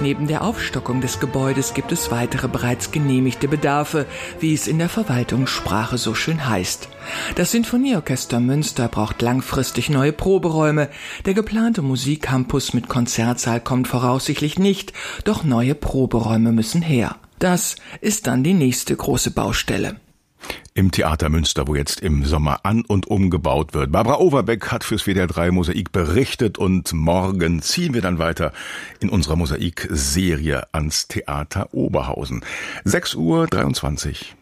Neben der Aufstockung des Gebäudes gibt es weitere bereits genehmigte Bedarfe, wie es in der Verwaltungssprache so schön heißt. Das Sinfonieorchester Münster braucht langfristig neue Proberäume. Der geplante Musikcampus mit Konzertsaal kommt voraussichtlich nicht, doch neue Proberäume müssen her. Das ist dann die nächste große Baustelle. Im Theater Münster, wo jetzt im Sommer an- und umgebaut wird. Barbara Overbeck hat fürs WDR 3 Mosaik berichtet und morgen ziehen wir dann weiter in unserer Mosaik-Serie ans Theater Oberhausen. 6:23 Uhr.